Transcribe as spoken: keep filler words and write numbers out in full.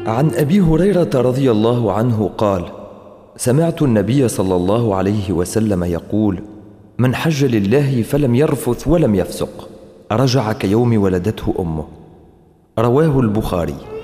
عن أبي هريرة رضي الله عنه قال: سمعت النبي صلى الله عليه وسلم يقول: من حج لله فلم يرفث ولم يفسق رجع كيوم ولدته أمه. رواه البخاري.